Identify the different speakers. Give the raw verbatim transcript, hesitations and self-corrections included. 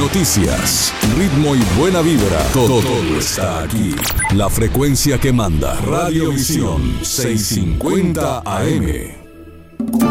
Speaker 1: noticias, ritmo y buena vibra, todo, todo está aquí. La frecuencia que manda, Radiovisión seiscientos cincuenta A M.